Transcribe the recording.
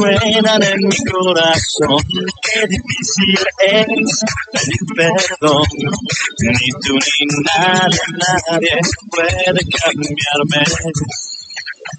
Suenan en mi corazón, qué difícil es pedir perdón. Ni tú ni nadie puede cambiarme.